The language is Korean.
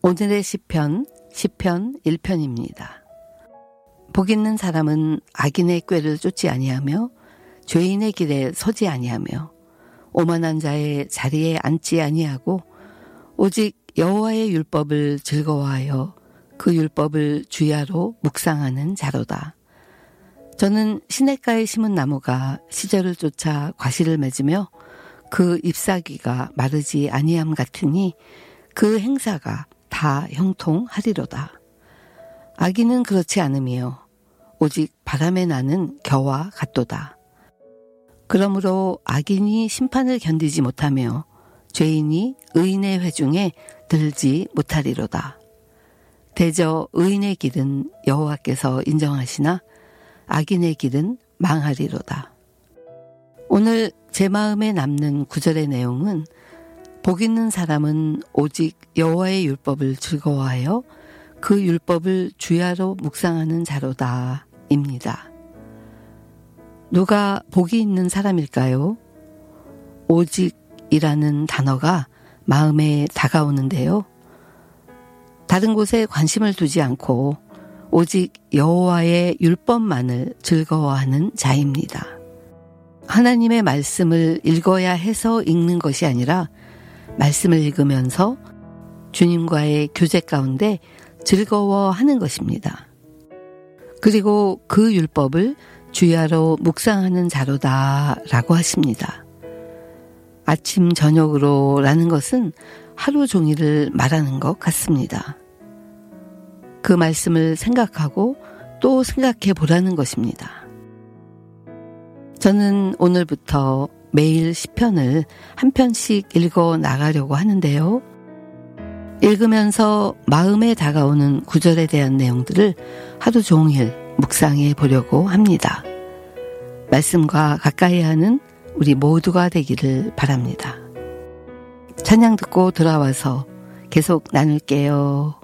오늘의 시편 1편입니다. 복 있는 사람은 악인의 꾀를 쫓지 아니하며 죄인의 길에 서지 아니하며 오만한 자의 자리에 앉지 아니하고 오직 여호와의 율법을 즐거워하여 그 율법을 주야로 묵상하는 자로다. 저는 시냇가에 심은 나무가 시절을 쫓아 과실을 맺으며 그 잎사귀가 마르지 아니함 같으니 그 행사가 다 형통하리로다. 악인은 그렇지 않으며 오직 바람에 나는 겨와 같도다. 그러므로 악인이 심판을 견디지 못하며 죄인이 의인의 회중에 들지 못하리로다. 대저 의인의 길은 여호와께서 인정하시나 악인의 길은 망하리로다. 오늘 제 마음에 남는 구절의 내용은 복 있는 사람은 오직 여호와의 율법을 즐거워하여 그 율법을 주야로 묵상하는 자로다 입니다. 누가 복이 있는 사람일까요? 오직이라는 단어가 마음에 다가오는데요. 다른 곳에 관심을 두지 않고 오직 여호와의 율법만을 즐거워하는 자입니다. 하나님의 말씀을 읽어야 해서 읽는 것이 아니라 말씀을 읽으면서 주님과의 교제 가운데 즐거워하는 것입니다. 그리고 그 율법을 주야로 묵상하는 자로다라고 하십니다. 아침 저녁으로 라는 것은 하루 종일을 말하는 것 같습니다. 그 말씀을 생각하고 또 생각해 보라는 것입니다. 저는 오늘부터 매일 시편을 한 편씩 읽어 나가려고 하는데요. 읽으면서 마음에 다가오는 구절에 대한 내용들을 하루 종일 묵상해 보려고 합니다. 말씀과 가까이 하는 우리 모두가 되기를 바랍니다. 찬양 듣고 돌아와서 계속 나눌게요.